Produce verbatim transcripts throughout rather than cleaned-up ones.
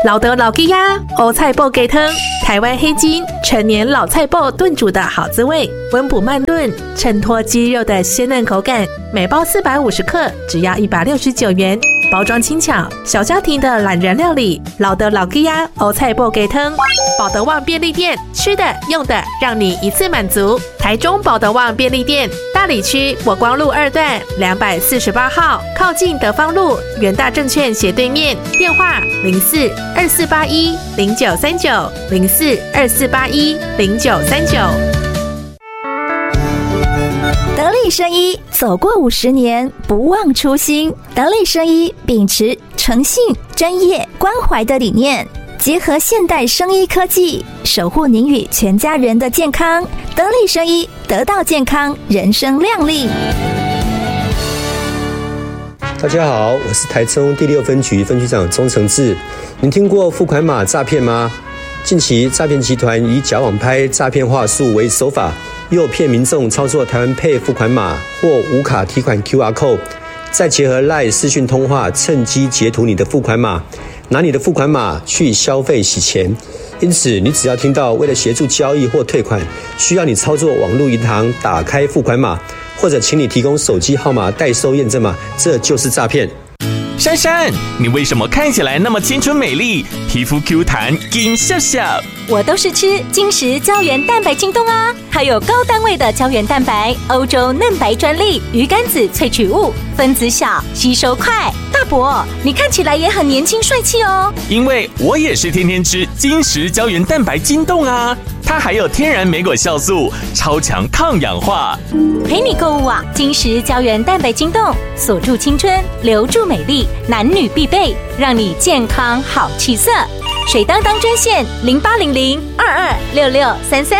老德老吉呀，欧菜爆鸡汤，台湾黑金陈年老菜爆炖煮的好滋味，温补慢炖，衬托鸡肉的鲜嫩口感。每包四百五十克，只要一百六十九元。包装轻巧，小家庭的懒人料理。老德老吉呀，欧菜爆鸡汤，保德旺便利店，吃的用的让你一次满足。台中保德旺便利店，大里区国光路二段两百四十八号，靠近德芳路元大证券斜对面。电话零四二四八一零九三九零四二四八一零九三九。 得力生医走过五十年，不忘初心。得力生医秉持诚信、专业、关怀的理念，结合现代生医科技，守护您与全家人的健康。得力生医，得到健康，人生亮丽。 大家好，我是台中第六分局分局长钟成志。您听过付款码诈骗吗？近期诈骗集团以假网拍诈骗话术为手法，诱骗民众操作台湾 Pay 付款码或无卡提款 Q R code， 再结合 LINE 视讯通话，趁机截图你的付款码，拿你的付款码去消费洗钱。因此，你只要听到为了协助交易或退款，需要你操作网络银行打开付款码，或者请你提供手机号码代收验证码，这就是诈骗。 珊珊，你为什么看起来那么青春美丽，皮肤 Q 弹金笑笑？ 我都是吃金石胶原蛋白晶冻啊，它有高单位的胶原蛋白，欧洲嫩白专利，鱼肝子萃取物，分子小，吸收快。大伯，你看起来也很年轻帅气哦。 因为我也是天天吃金石胶原蛋白晶冻啊，它还有天然莓果酵素，超强抗氧化。 陪你购物啊，金石胶原蛋白晶冻，锁住青春，留住美丽，男女必备，让你健康好气色。水当当专线零八零零二二六六三三。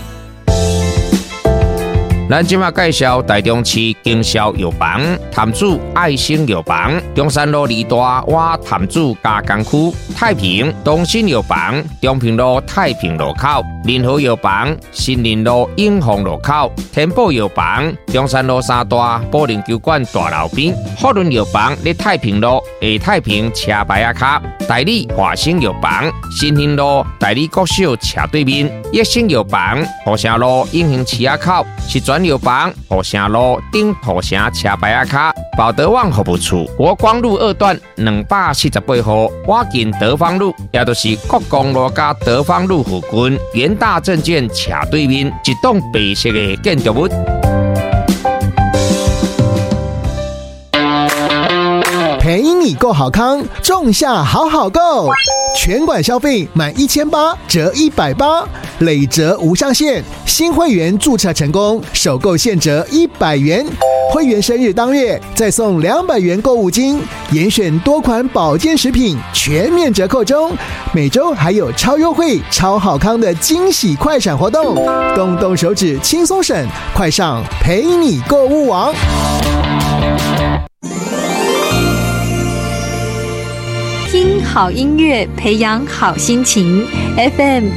咱今麦介绍台中市经销药房潭子爱心药房，中山路二大瓦潭子加工区，太平东新药房中平路太平路口，联合药房新林路永丰路口，天宝药房中山路三大保龄球馆大楼边，福伦药房在太平路下太平车牌仔卡，代理华兴药房新兴路代理国小斜对面，益生药房河城路永兴市仔口，是专药房河城路顶土城车牌仔卡，保德旺服务处国光路二段两百四十八号，我近德芳路，也就是国光路加德芳路附近元大证券斜对面一栋白色的建筑物。 陪你购好康，仲夏好好购，全馆消费满一千八折一百八，累折无上限。新会员注册成功，首购现折一百元，会员生日当月再送两百元购物金，严选多款保健食品全面折扣中，每周还有超优惠、超好康的惊喜快闪活动，动动手指轻松省，快上陪你购物网。 听好音乐，培养好心情。F M